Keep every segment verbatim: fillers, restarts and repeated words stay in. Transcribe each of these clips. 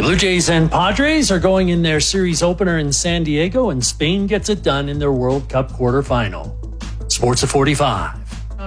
Blue Jays and Padres are going in their series opener in San Diego, and Spain gets it done in their World Cup quarterfinal. Sports at forty-five.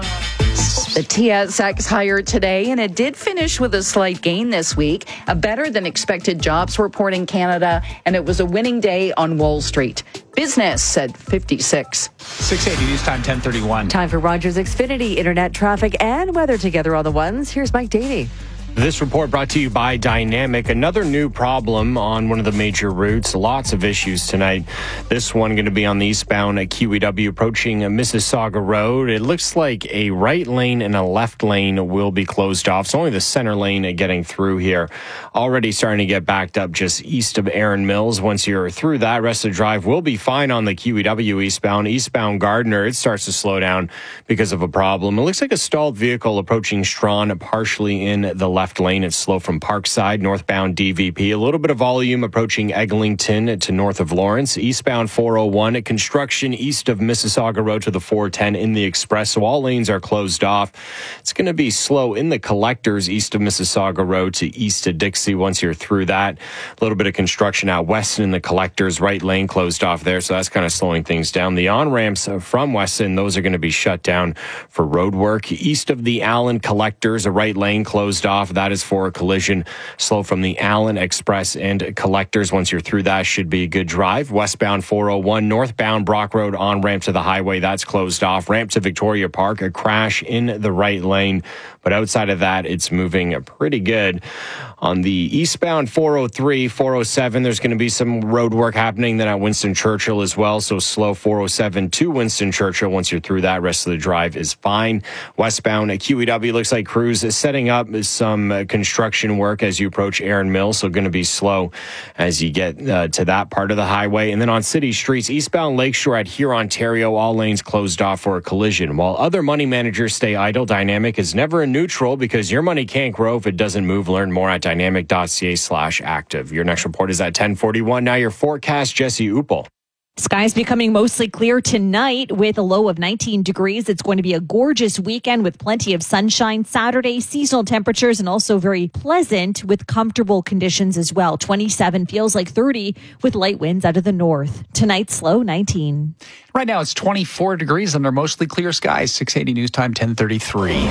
The T S X hired today, and it did finish with a slight gain this week. A better-than-expected jobs report in Canada, and it was a winning day on Wall Street. Business said fifty-six. six eighty News Time, ten thirty-one. Time for Rogers Xfinity internet traffic and weather together on the ones. Here's Mike Daney. This report brought to you by Dynamic. Another new problem on one of the major routes. Lots of issues tonight. This one going to be on the eastbound at Q E W approaching Mississauga Road. It looks like a right lane and a left lane will be closed off. It's only the center lane getting through here. Already starting to get backed up just east of Erin Mills. Once you're through that, rest of the drive will be fine on the Q E W eastbound. Eastbound Gardner, it starts to slow down because of a problem. It looks like a stalled vehicle approaching Strawn, partially in the left lane. It's slow from Parkside, northbound D V P. A little bit of volume approaching Eglinton to north of Lawrence. Eastbound four oh one, construction east of Mississauga Road to the four ten in the express. So all lanes are closed off. It's going to be slow in the collectors east of Mississauga Road to east of Dixie once you're through that. A little bit of construction out west in the collectors, right lane closed off there. So that's kind of slowing things down. The on-ramps from Weston, those are going to be shut down for road work. East of the Allen collectors, a right lane closed off. That is for a collision. Slow from the Allen Express and collectors. Once you're through that, should be a good drive. Westbound four oh one, northbound Brock Road on ramp to the highway. That's closed off. Ramp to Victoria Park, a crash in the right lane. But outside of that, it's moving pretty good. On the eastbound four oh three, four oh seven, there's going to be some road work happening then at Winston Churchill as well. So slow four oh seven to Winston Churchill. Once you're through that, rest of the drive is fine. Westbound at Q E W, looks like crews is setting up some uh, construction work as you approach Erin Mills. So going to be slow as you get uh, to that part of the highway. And then on city streets, eastbound Lakeshore at Here, Ontario, all lanes closed off for a collision. While other money managers stay idle, Dynamic is never in neutral because your money can't grow if it doesn't move. Learn more at dynamic.ca slash active. Your next report is at ten forty-one. Now your forecast, Jesse Upel. Skies becoming mostly clear tonight with a low of nineteen degrees. It's going to be a gorgeous weekend with plenty of sunshine. Saturday, seasonal temperatures and also very pleasant with comfortable conditions as well. twenty-seven feels like thirty with light winds out of the north. Tonight's low, nineteen. Right now it's twenty-four degrees under mostly clear skies. six eighty News Time, ten thirty-three.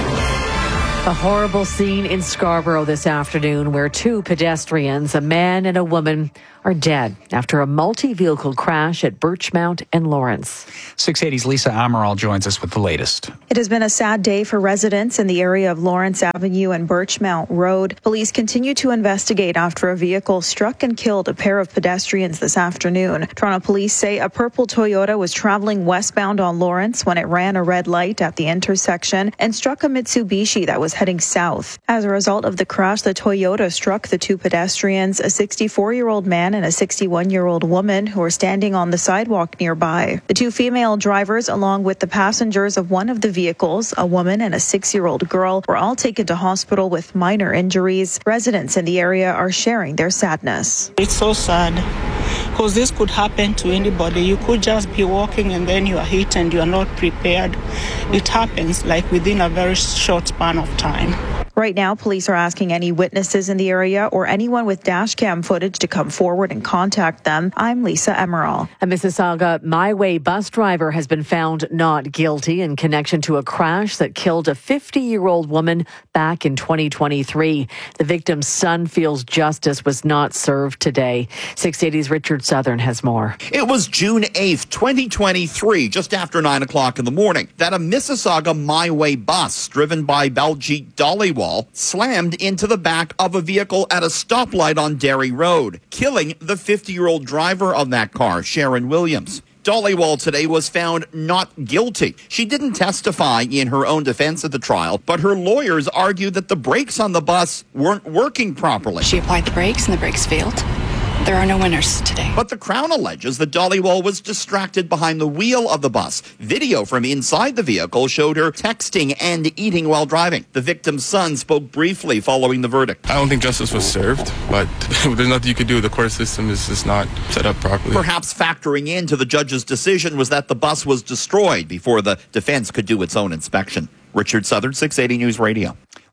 A horrible scene in Scarborough this afternoon where two pedestrians, a man and a woman, are dead after a multi-vehicle crash at Birchmount and Lawrence. six eighty's Lisa Amaral joins us with the latest. It has been a sad day for residents in the area of Lawrence Avenue and Birchmount Road. Police continue to investigate after a vehicle struck and killed a pair of pedestrians this afternoon. Toronto police say a purple Toyota was traveling westbound on Lawrence when it ran a red light at the intersection and struck a Mitsubishi that was heading south. As a result of the crash, the Toyota struck the two pedestrians, a sixty-four-year-old man and a sixty-one-year-old woman who were standing on the sidewalk nearby. The two female drivers, along with the passengers of one of the vehicles, a woman and a six-year-old girl, were all taken to hospital with minor injuries. Residents in the area are sharing their sadness. It's so sad because this could happen to anybody. You could just be walking and then you are hit and you are not prepared. It happens like within a very short span of time. Right now, police are asking any witnesses in the area or anyone with dash cam footage to come forward and contact them. I'm Lisa Emerald. A Mississauga My Way bus driver has been found not guilty in connection to a crash that killed a fifty-year-old woman back in twenty twenty-three. The victim's son feels justice was not served today. six eighty's Richard Southern has more. It was June eighth, twenty twenty-three, just after nine o'clock in the morning, that a Mississauga My Way bus driven by Baljeet Dollywall slammed into the back of a vehicle at a stoplight on Derry Road, killing the fifty-year-old driver of that car, Sharon Williams. Dollywall today was found not guilty. She didn't testify in her own defense at the trial, but her lawyers argued that the brakes on the bus weren't working properly. She applied the brakes and the brakes failed. There are no winners today. But the Crown alleges that Dollywall was distracted behind the wheel of the bus. Video from inside the vehicle showed her texting and eating while driving. The victim's son spoke briefly following the verdict. I don't think justice was served, but there's nothing you can do. The court system is just not set up properly. Perhaps factoring into the judge's decision was that the bus was destroyed before the defense could do its own inspection. Richard Southern, six eighty News Radio.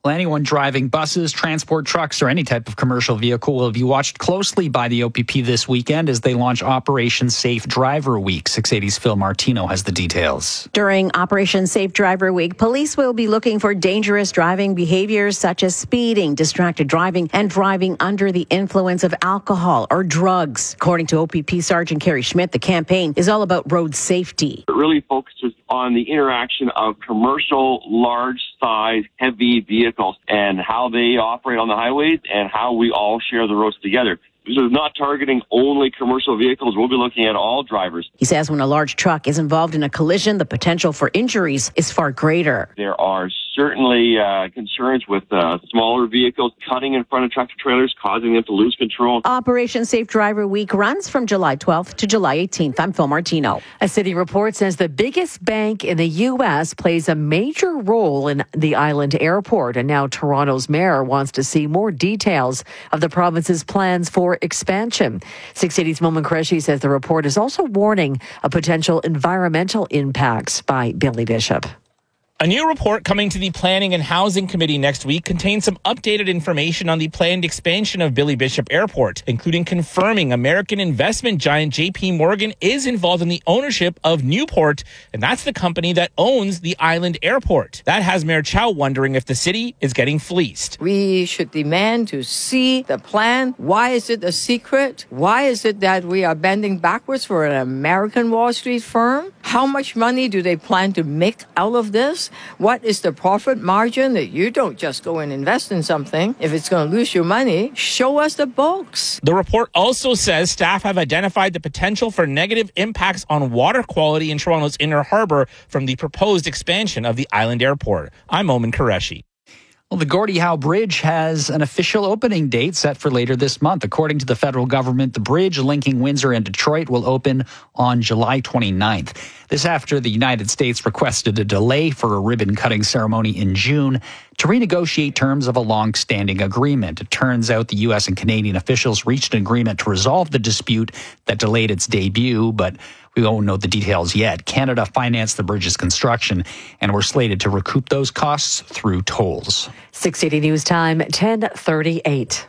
Well, anyone driving buses, transport trucks, or any type of commercial vehicle will be watched closely by the O P P this weekend as they launch Operation Safe Driver Week. six eighty's Phil Martino has the details. During Operation Safe Driver Week, police will be looking for dangerous driving behaviors such as speeding, distracted driving, and driving under the influence of alcohol or drugs. According to O P P Sergeant Kerry Schmidt, the campaign is all about road safety. It really focuses on the interaction of commercial, large-size, heavy vehicles and how they operate on the highways and how we all share the roads together. This is not targeting only commercial vehicles. We'll be looking at all drivers. He says when a large truck is involved in a collision, the potential for injuries is far greater. There are certainly uh, concerns with uh, smaller vehicles cutting in front of tractor trailers, causing them to lose control. Operation Safe Driver Week runs from July twelfth to July eighteenth. I'm Phil Martino. A city report says the biggest bank in the U S plays a major role in the island airport. And now Toronto's mayor wants to see more details of the province's plans for expansion. six eighty's Momin Qureshi says the report is also warning of potential environmental impacts by Billy Bishop. A new report coming to the Planning and Housing Committee next week contains some updated information on the planned expansion of Billy Bishop Airport, including confirming American investment giant J P Morgan is involved in the ownership of Newport, and that's the company that owns the island airport. That has Mayor Chow wondering if the city is getting fleeced. We should demand to see the plan. Why is it a secret? Why is it that we are bending backwards for an American Wall Street firm? How much money do they plan to make out of this? What is the profit margin that you don't just go and invest in something? If it's going to lose your money, show us the books. The report also says staff have identified the potential for negative impacts on water quality in Toronto's Inner Harbour from the proposed expansion of the island airport. I'm Momin Qureshi. Well, the Gordie Howe Bridge has an official opening date set for later this month. According to the federal government, the bridge linking Windsor and Detroit will open on July twenty-ninth. This after the United States requested a delay for a ribbon-cutting ceremony in June to renegotiate terms of a long-standing agreement. It turns out the U S and Canadian officials reached an agreement to resolve the dispute that delayed its debut, but we won't know the details yet. Canada financed the bridge's construction and were slated to recoup those costs through tolls. six eighty News Time, ten thirty-eight.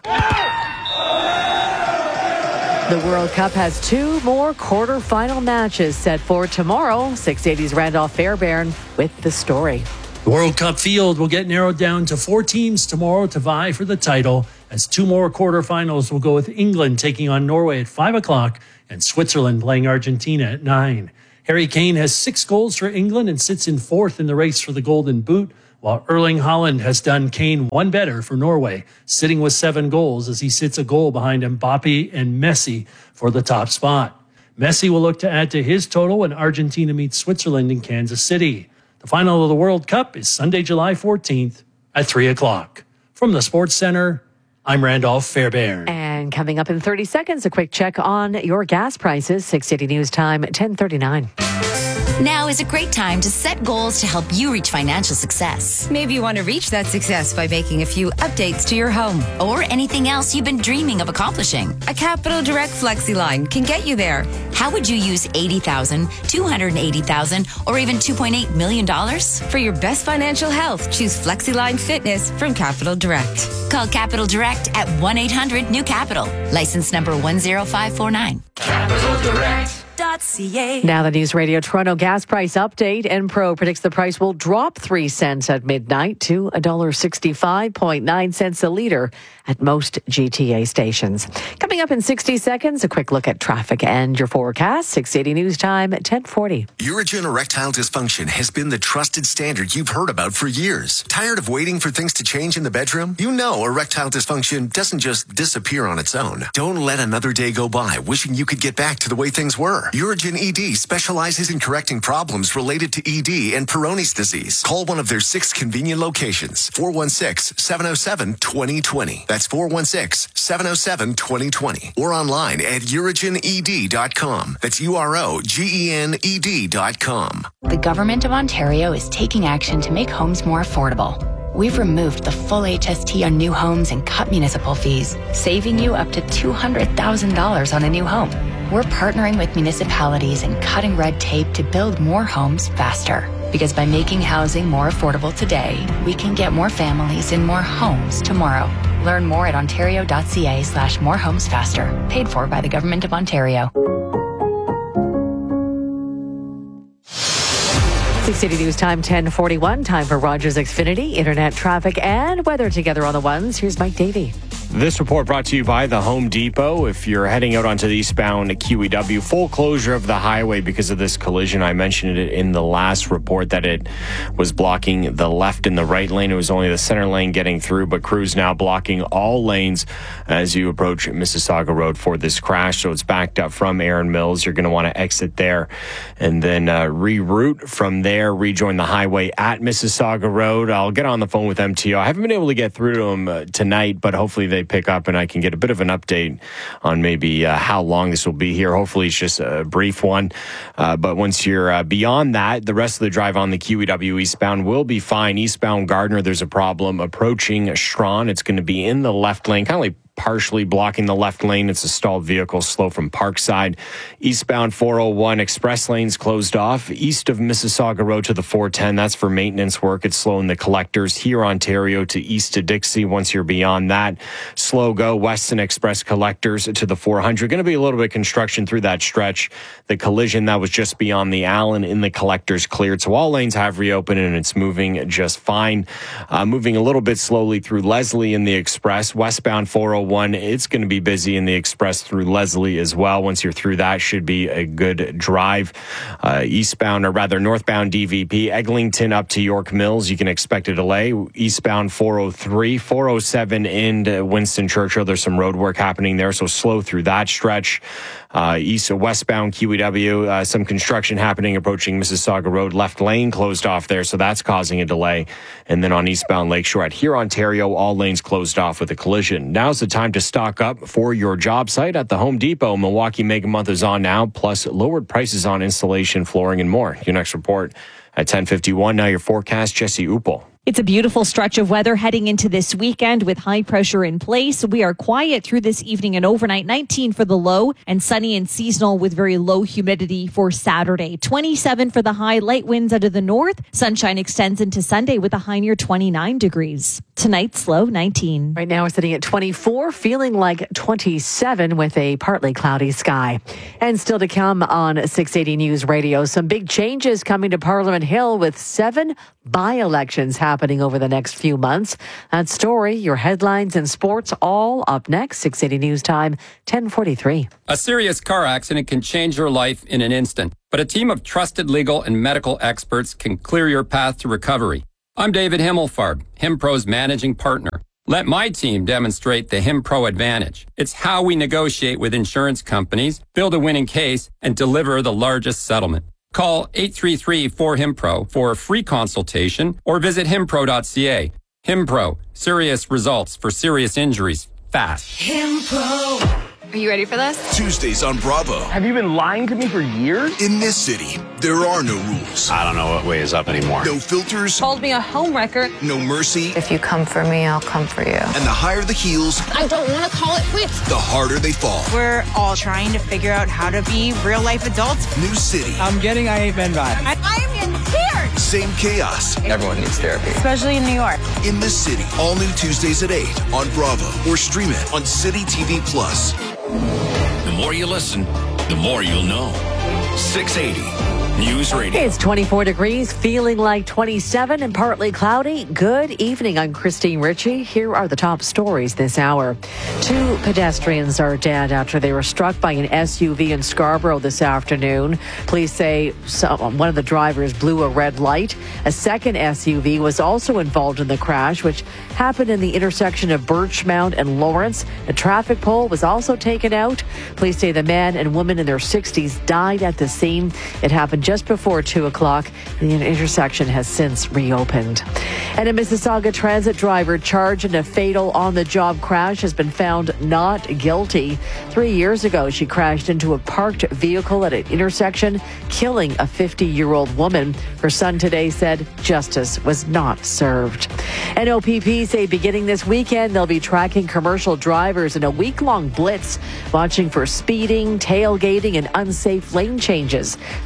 The World Cup has two more quarterfinal matches set for tomorrow. six eighty's Randolph Fairbairn with the story. The World Cup field will get narrowed down to four teams tomorrow to vie for the title, as two more quarterfinals will go with England taking on Norway at five o'clock and Switzerland playing Argentina at nine. Harry Kane has six goals for England and sits in fourth in the race for the Golden Boot, while Erling Haaland has done Kane one better for Norway, sitting with seven goals as he sits a goal behind Mbappe and Messi for the top spot. Messi will look to add to his total when Argentina meets Switzerland in Kansas City. The final of the World Cup is Sunday, July fourteenth at three o'clock. From the Sports Center, I'm Randolph Fairbairn. And coming up in thirty seconds, a quick check on your gas prices. six eighty News Time, ten thirty-nine. Now is a great time to set goals to help you reach financial success. Maybe you want to reach that success by making a few updates to your home. Or anything else you've been dreaming of accomplishing. A Capital Direct FlexiLine can get you there. How would you use eighty thousand dollars, two hundred eighty thousand dollars, or even two point eight million dollars? For your best financial health, choose FlexiLine Fitness from Capital Direct. Call Capital Direct at one eight hundred new capital. License number one zero five four nine. Capital Direct. Now the News Radio Toronto gas price update. Enpro predicts the price will drop three cents at midnight to one dollar sixty-five point nine cents a litre at most G T A stations. Coming up in sixty seconds, a quick look at traffic and your forecast. six eighty News Time at ten forty. Urigen erectile dysfunction has been the trusted standard you've heard about for years. Tired of waiting for things to change in the bedroom? You know erectile dysfunction doesn't just disappear on its own. Don't let another day go by wishing you could get back to the way things were. Urigen E D specializes in correcting problems related to E D and Peyronie's disease. Call one of their six convenient locations. four one six, seven oh seven, two oh two oh. That's four one six, seven oh seven, two oh two oh. Or online at urigen e d dot com. That's U R O G E N E D dot com. The Government of Ontario is taking action to make homes more affordable. We've removed the full H S T on new homes and cut municipal fees, saving you up to two hundred thousand dollars on a new home. We're partnering with municipalities and cutting red tape to build more homes faster. Because by making housing more affordable today, we can get more families in more homes tomorrow. Learn more at ontario.ca slash more homes faster. Paid for by the Government of Ontario. six eighty News Time, ten forty-one. Time for Rogers Xfinity, internet traffic and weather together on the ones. Here's Mike Davey. This report brought to you by the Home Depot. If you're heading out onto the eastbound Q E W, full closure of the highway because of this collision. I mentioned it in the last report that it was blocking the left and the right lane. It was only the center lane getting through, but crews now blocking all lanes as you approach Mississauga Road for this crash. So it's backed up from Erin Mills. You're going to want to exit there and then uh, reroute from there, rejoin the highway at Mississauga Road. I'll get on the phone with M T O. I haven't been able to get through to them uh, tonight, but hopefully they pick up and I can get a bit of an update on maybe uh, how long this will be here. Hopefully it's just a brief one. Uh, but once you're uh, beyond that, the rest of the drive on the Q E W eastbound will be fine. Eastbound Gardner, there's a problem approaching Strawn. It's going to be in the left lane, kind of like partially blocking the left lane. It's a stalled vehicle slow from Parkside. Eastbound four oh one express lanes closed off. East of Mississauga Road to the four ten, that's for maintenance work. It's slow in the collectors. Here, Ontario to east to Dixie. Once you're beyond that, slow go. Weston Express collectors to the four hundred. Going to be a little bit of construction through that stretch. The collision that was just beyond the Allen in the collectors cleared. So all lanes have reopened and it's moving just fine. Uh, moving a little bit slowly through Leslie in the express. Westbound four oh one, it's going to be busy in the express through Leslie as well. Once you're through that, should be a good drive. Uh, eastbound, or rather northbound D V P, Eglinton up to York Mills, you can expect a delay. Eastbound four oh three, four oh seven into Winston Churchill, there's some road work happening there, so slow through that stretch. Uh, east or westbound Q E W, uh, some construction happening approaching Mississauga Road. Left lane closed off there, so that's causing a delay. And then on eastbound Lakeshore at Here, Ontario, all lanes closed off with a collision. Now's the time to stock up for your job site at the Home Depot. Milwaukee Mega Month is on now, plus lowered prices on installation, flooring, and more. Your next report at ten fifty-one. Now your forecast, Jesse Upel. It's a beautiful stretch of weather heading into this weekend with high pressure in place. We are quiet through this evening and overnight. nineteen for the low and sunny and seasonal with very low humidity for Saturday. twenty-seven for the high, light winds out of the north. Sunshine extends into Sunday with a high near twenty-nine degrees. Tonight's low nineteen. Right now we're sitting at twenty-four, feeling like twenty-seven with a partly cloudy sky. And still to come on six eighty News Radio, some big changes coming to Parliament Hill with seven by-elections happening over the next few months. That story, your headlines and sports, all up next. six eighty News Time, ten forty-three. A serious car accident can change your life in an instant, but a team of trusted legal and medical experts can clear your path to recovery. I'm David Himmelfarb, HimPro's managing partner. Let my team demonstrate the HimPro advantage. It's how we negotiate with insurance companies, build a winning case, and deliver the largest settlement. Call eight three three, four, HIMPRO for a free consultation or visit himpro dot c a. HimPro, serious results for serious injuries, fast. HimPro. Are you ready for this? Tuesdays on Bravo. Have you been lying to me for years? In this city, there are no rules. I don't know what way is up anymore. No filters. Called me a homewrecker. No mercy. If you come for me, I'll come for you. And the higher the heels, I don't want to call it quits. The harder they fall. We're all trying to figure out how to be real life adults. New city. I'm getting I Ain't Been vibes. I, I'm in tears. Same chaos. Everyone needs therapy. Especially in New York. In this city. All new Tuesdays at eight on Bravo or stream it on City T V Plus. The more you listen, the more you'll know. six eighty News Radio. It's twenty-four degrees, feeling like twenty-seven and partly cloudy. Good evening. I'm Christine Ritchie. Here are the top stories this hour. Two pedestrians are dead after they were struck by an S U V in Scarborough this afternoon. Police say some, one of the drivers blew a red light. A second S U V was also involved in the crash, which happened in the intersection of Birchmount and Lawrence. A traffic pole was also taken out. Police say the man and woman in their sixties died at the scene. It happened just before two o'clock. The intersection has since reopened. And a Mississauga transit driver charged in a fatal on-the-job crash has been found not guilty. Three years ago, she crashed into a parked vehicle at an intersection, killing a fifty-year-old woman. Her son today said justice was not served. And O P P say beginning this weekend, they'll be tracking commercial drivers in a week-long blitz, watching for speeding, tailgating, and unsafe lane changes. They'll also be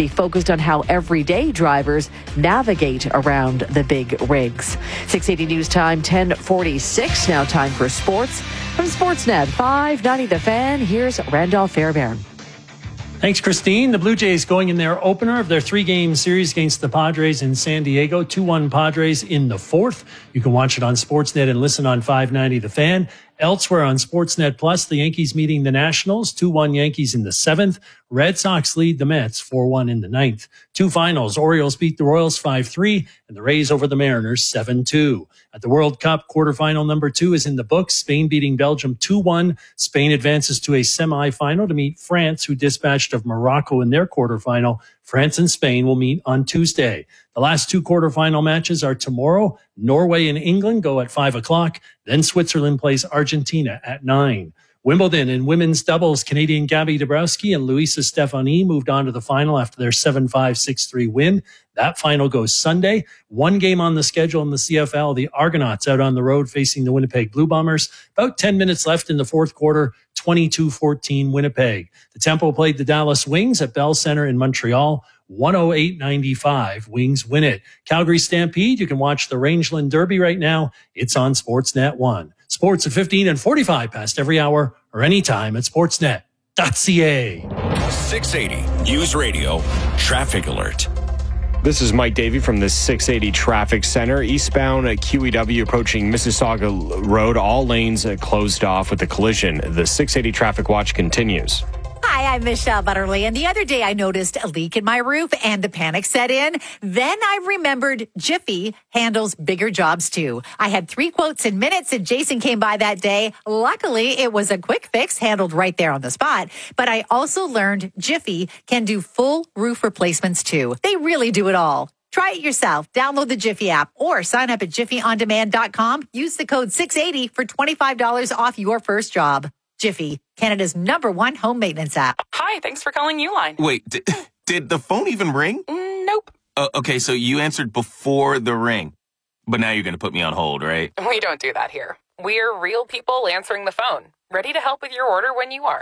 be focused on how everyday drivers navigate around the big rigs. six eighty News Time, ten forty-six. Now time for sports. From Sportsnet five ninety The Fan, here's Randolph Fairbairn. Thanks, Christine. The Blue Jays going in their opener of their three-game series against the Padres in San Diego. two one Padres in the fourth. You can watch it on Sportsnet and listen on five ninety The Fan. Elsewhere on Sportsnet Plus, the Yankees meeting the Nationals. two one Yankees in the seventh. Red Sox lead the Mets four one in the ninth. Two finals. Orioles beat the Royals five three and the Rays over the Mariners seven two. At the World Cup, quarterfinal number two is in the books. Spain beating Belgium two one. Spain advances to a semifinal to meet France, who dispatched of Morocco in their quarterfinal. France and Spain will meet on Tuesday. The last two quarterfinal matches are tomorrow. Norway and England go at five o'clock. Then Switzerland plays Argentina at nine. Wimbledon in women's doubles, Canadian Gabby Dabrowski and Luisa Stefani moved on to the final after their seven five, six three win. That final goes Sunday. One game on the schedule in the C F L. The Argonauts out on the road facing the Winnipeg Blue Bombers. About ten minutes left in the fourth quarter, twenty-two fourteen Winnipeg. The Tempo played the Dallas Wings at Bell Center in Montreal. one oh eight ninety-five. Wings win it. Calgary Stampede, you can watch the Rangeland Derby right now. It's on Sportsnet one. Sports at fifteen and forty-five past every hour or anytime at sportsnet dot c a. six eighty News Radio Traffic Alert. This is Mike Davey from the six eighty Traffic Center. Eastbound at Q E W approaching Mississauga Road. All lanes closed off with a collision. The six eighty Traffic Watch continues. Hi, I'm Michelle Butterly, and the other day I noticed a leak in my roof and the panic set in. Then I remembered Jiffy handles bigger jobs too. I had three quotes in minutes and Jason came by that day. Luckily, it was a quick fix handled right there on the spot. But I also learned Jiffy can do full roof replacements too. They really do it all. Try it yourself. Download the Jiffy app or sign up at jiffy on demand dot com. Use the code six eighty for twenty-five dollars off your first job. Jiffy, Canada's number one home maintenance app. Hi, thanks for calling Uline. Wait, did, did the phone even ring? Mm, nope. Uh, okay, so you answered before the ring. But now you're going to put me on hold, right? We don't do that here. We're real people answering the phone. Ready to help with your order when you are.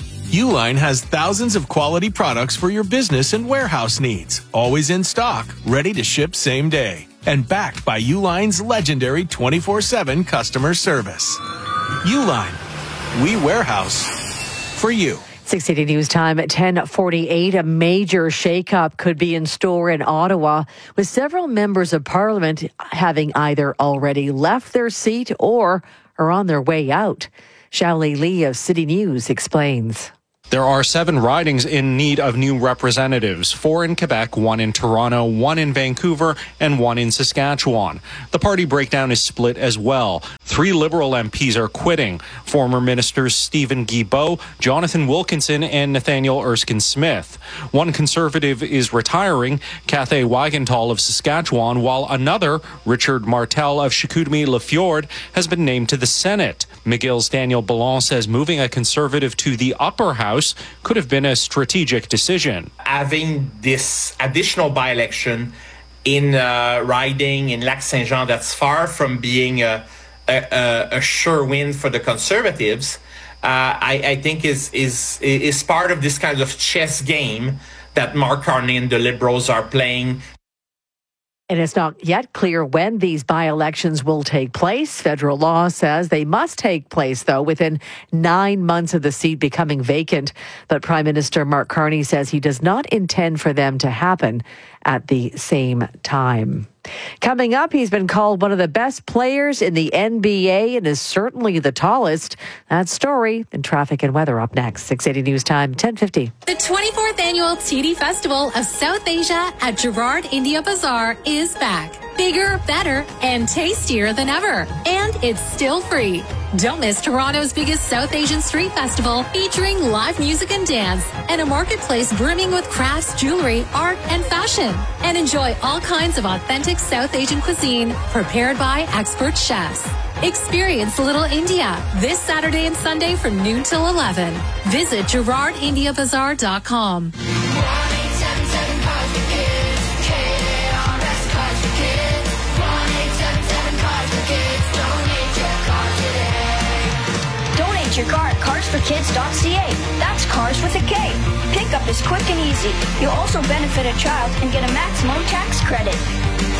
Uline has thousands of quality products for your business and warehouse needs. Always in stock, ready to ship same day. And backed by Uline's legendary twenty-four seven customer service. Uline. We warehouse for you. six eighty News Time at ten forty-eight. A major shakeup could be in store in Ottawa, with several members of Parliament having either already left their seat or are on their way out. Shali Lee of City News explains. There are seven ridings in need of new representatives, four in Quebec, one in Toronto, one in Vancouver, and one in Saskatchewan. The party breakdown is split as well. Three Liberal M Ps are quitting. Former ministers Stephen Guilbeault, Jonathan Wilkinson, and Nathaniel Erskine-Smith. One Conservative is retiring, Cathay Wagenthal of Saskatchewan, while another, Richard Martel of Chicoutimi-Le-Fjord, has been named to the Senate. McGill's Daniel Ballon says moving a Conservative to the upper house could have been a strategic decision. Having this additional by-election in uh, riding in Lac-Saint-Jean that's far from being a, a, a sure win for the Conservatives, uh, I, I think is, is, is part of this kind of chess game that Mark Carney and the Liberals are playing. And it's not yet clear when these by-elections will take place. Federal law says they must take place, though, within nine months of the seat becoming vacant. But Prime Minister Mark Carney says he does not intend for them to happen at the same time. Coming up, he's been called one of the best players in the N B A and is certainly the tallest. That story and traffic and weather up next. six eighty News Time, ten fifty. The twenty-fourth Annual T D Festival of South Asia at Gerrard India Bazaar is back. Bigger, better, and tastier than ever. And it's still free. Don't miss Toronto's biggest South Asian street festival featuring live music and dance and a marketplace brimming with crafts, jewelry, art, and fashion. And enjoy all kinds of authentic South Asian cuisine prepared by expert chefs. Experience Little India this Saturday and Sunday from noon till eleven. Visit Gerrard India Bazaar dot com. Donate your car at Cars for kids dot c a. That's cars with a K. Pickup is quick and easy. You'll also benefit a child and get a maximum tax credit.